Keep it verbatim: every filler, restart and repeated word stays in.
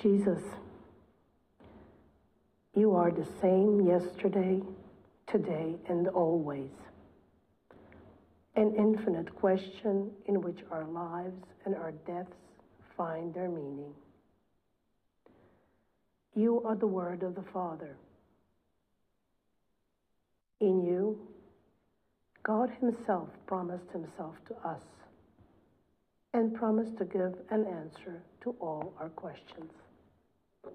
Jesus, you are the same yesterday, today, and always. An infinite question in which our lives and our deaths find their meaning. You are the Word of the Father. In you, God Himself promised Himself to us and promised to give an answer to all our questions.